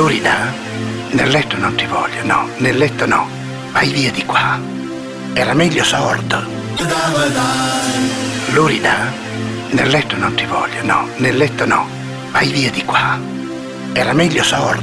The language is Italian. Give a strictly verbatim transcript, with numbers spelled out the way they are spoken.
Lurida? Nel letto non ti voglio, no, nel letto no. Vai via di qua. Era meglio sordo. Lurida? Nel letto non ti voglio, no, nel letto no. Vai via di qua. Era meglio sordo.